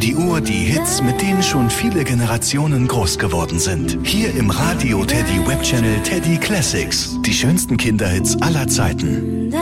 die Uhr die Hits, mit denen schon viele Generationen groß geworden sind. Hier im Radio Teddy Webchannel Teddy Classics. Die schönsten Kinderhits aller Zeiten.